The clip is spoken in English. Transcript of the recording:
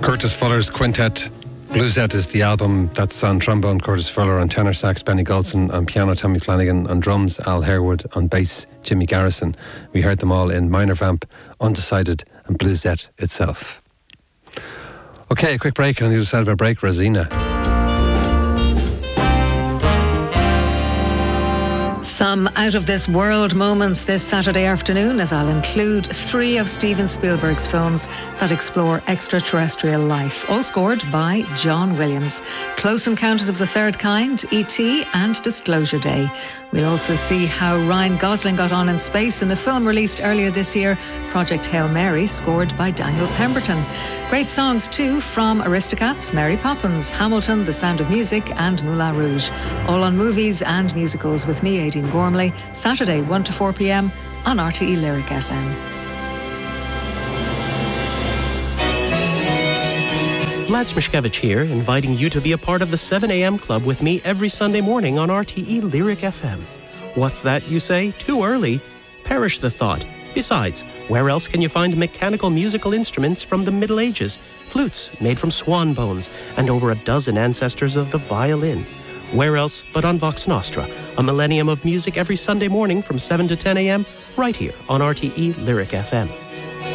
Curtis Fuller's Quintet. Bluesette is the album. That's on trombone, Curtis Fuller; on tenor sax, Benny Golson; on piano, Tommy Flanagan; on drums, Al Harewood; on bass, Jimmy Garrison. We heard them all in Minor Vamp, Undecided, and Bluesette itself. Okay, a quick break, and on the other side of our break, Rosina. Some out-of-this-world moments this Saturday afternoon, as I'll include 3 of Steven Spielberg's films that explore extraterrestrial life, all scored by John Williams. Close Encounters of the Third Kind, E.T. and Disclosure Day. We'll also see how Ryan Gosling got on in space in a film released earlier this year, Project Hail Mary, scored by Daniel Pemberton. Great songs too from Aristocats, Mary Poppins, Hamilton, The Sound of Music and Moulin Rouge. All on movies and musicals with me, Aideen Gormley, Saturday 1 to 4 p.m. on RTE Lyric FM. Vlad Smishkevich here, inviting you to be a part of the 7 a.m. club with me every Sunday morning on RTE Lyric FM. What's that, you say? Too early? Perish the thought. Besides, where else can you find mechanical musical instruments from the Middle Ages, flutes made from swan bones, and over a dozen ancestors of the violin? Where else but on Vox Nostra, a millennium of music every Sunday morning from 7 to 10 a.m. right here on RTE Lyric FM.